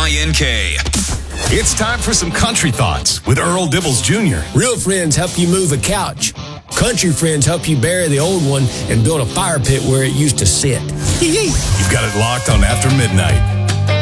WYNK. It's time for some country thoughts with Earl Dibbles Jr. Real friends help you move a couch. Country friends help you bury the old one and build a fire pit where it used to sit. You've got it locked on After Midnight.